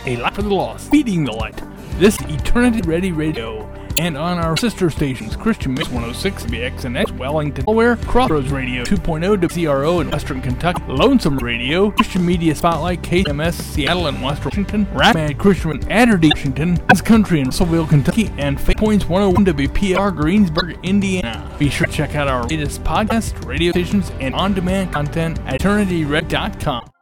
A Light for the Lost, Feeding the Light. This is Eternity Ready Radio. And on our sister stations, Christian Mix 106 BXNX, Wellington, Delaware, Crossroads Radio 2.0 WCRO in Western Kentucky, Lonesome Radio, Christian Media Spotlight, KMS, Seattle and West Washington, Rapmad Christian Adderty, Washington, This Country in Russellville, Kentucky, and Fate Points 101 WPR, Greensburg, Indiana. Be sure to check out our latest podcast, radio stations, and on-demand content at EternityRed.com.